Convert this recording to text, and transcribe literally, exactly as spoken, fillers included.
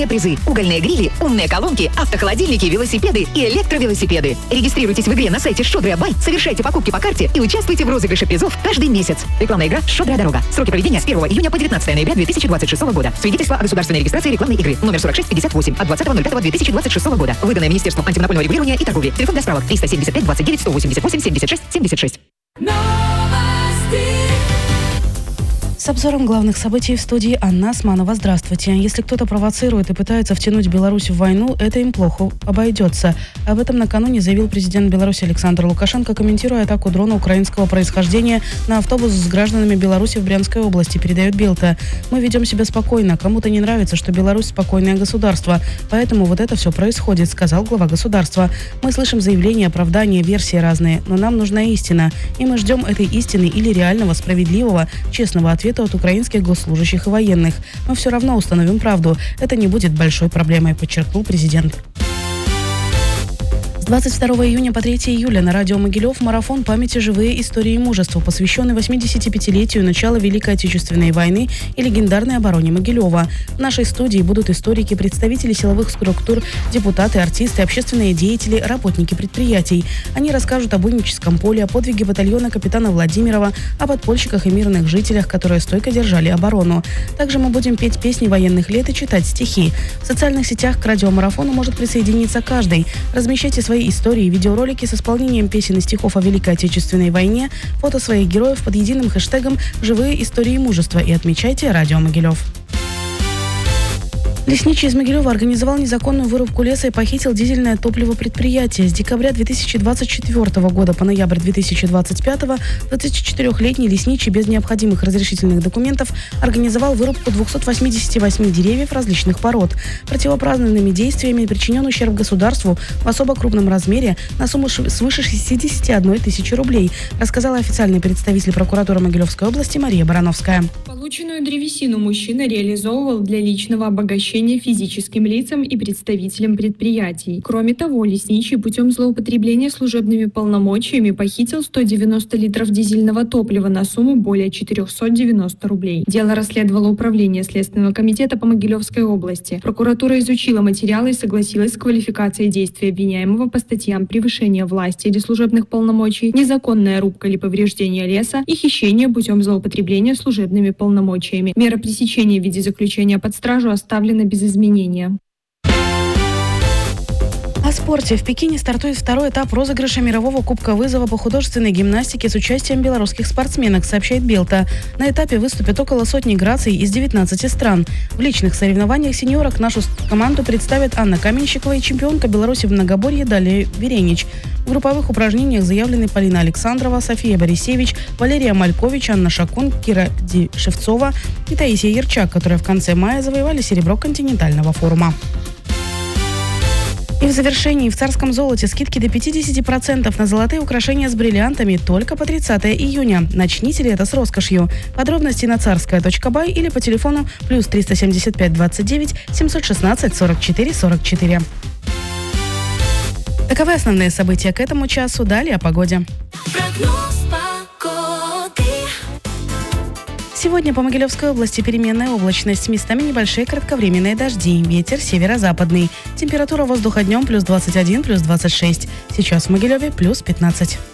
Главные призы – угольные грили, умные колонки, автохолодильники, велосипеды и электровелосипеды. Регистрируйтесь в игре на сайте Щедрая Бай, совершайте покупки по карте и участвуйте в розыгрыше призов каждый месяц. Рекламная игра «Щедрая дорога». Сроки проведения с первого июня по девятнадцатое ноября две тысячи двадцать шестого года. Свидетельство о государственной регистрации рекламной игры. Номер сорок шесть пятьдесят восемь от двадцатого ноль пятого две тысячи двадцать шестого года. Выданное Министерством антимонопольного регулирования и торговли. Телефон для справок триста семьдесят пять двадцать девять сто восемьдесят восемь семьдесят шесть семьдесят шесть. С обзором главных событий в студии Анна Османова. Здравствуйте. Если кто-то провоцирует и пытается втянуть Беларусь в войну, это им плохо обойдется. Об этом накануне заявил президент Беларуси Александр Лукашенко, комментируя атаку дрона украинского происхождения на автобус с гражданами Беларуси в Брянской области, передает Белта. «Мы ведем себя спокойно. Кому-то не нравится, что Беларусь спокойное государство. Поэтому вот это все происходит», сказал глава государства. «Мы слышим заявления, оправдания, версии разные, но нам нужна истина. И мы ждем этой истины или реального, справедливого, честного ответа от украинских госслужащих и военных. Мы все равно установим правду. Это не будет большой проблемой», подчеркнул президент. С двадцать второго июня по третьего июля на радио Могилев марафон памяти «Живые истории мужества», посвященный восьмидесятипятилетию начала Великой Отечественной войны и легендарной обороне Могилева. В нашей студии будут историки, представители силовых структур, депутаты, артисты, общественные деятели, работники предприятий. Они расскажут об Уническом поле, о подвиге батальона капитана Владимирова, о подпольщиках и мирных жителях, которые стойко держали оборону. Также мы будем петь песни военных лет и читать стихи. В социальных сетях к радиомарафону может присоединиться каждый. Размещайте свои истории и видеоролики с исполнением песен и стихов о Великой Отечественной войне, фото своих героев под единым хэштегом «Живые истории мужества» и отмечайте радио Могилев. Лесничий из Могилева организовал незаконную вырубку леса и похитил дизельное топливо предприятия. С декабря две тысячи двадцать четвёртого года по ноябрь две тысячи двадцать пятого двадцатичетырёхлетний лесничий без необходимых разрешительных документов организовал вырубку двухсот восьмидесяти восьми деревьев различных пород. Противоправными действиями причинен ущерб государству в особо крупном размере на сумму свыше шестидесяти одной тысячи рублей, рассказала официальный представитель прокуратуры Могилевской области Мария Барановская. Полученную древесину мужчина реализовывал для личного обогащения физическим лицам и представителям предприятий. Кроме того, лесничий путем злоупотребления служебными полномочиями похитил сто девяносто литров дизельного топлива на сумму более четырехсот девяноста рублей. Дело расследовало Управление Следственного комитета по Могилевской области. Прокуратура изучила материалы и согласилась с квалификацией действий обвиняемого по статьям превышения власти или служебных полномочий, незаконная рубка или повреждение леса и хищение путем злоупотребления служебными полномочиями. Мера пресечения в виде заключения под стражу оставлена без изменения. О спорте. В Пекине стартует второй этап розыгрыша мирового кубка вызова по художественной гимнастике с участием белорусских спортсменок, сообщает Белта. На этапе выступят около сотни граций из девятнадцати стран. В личных соревнованиях сеньорок нашу команду представят Анна Каменщикова и чемпионка Беларуси в многоборье Далия Веренич. В групповых упражнениях заявлены Полина Александрова, София Борисевич, Валерия Малькович, Анна Шакун, Кира Ди-Шевцова и Таисия Ярчак, которые в конце мая завоевали серебро континентального форума. И в завершении в царском золоте скидки до пятидесяти процентов на золотые украшения с бриллиантами только по тридцатого июня. Начните ли это с роскошью? Подробности на царская точка бай или по телефону плюс триста семьдесят пять двадцать девять семьсот шестнадцать сорок четыре сорок четыре. Таковы основные события к этому часу. Далее о погоде. Сегодня по Могилевской области переменная облачность, местами небольшие кратковременные дожди, ветер северо-западный. Температура воздуха днем плюс двадцать один, плюс двадцать шесть. Сейчас в Могилеве плюс пятнадцать.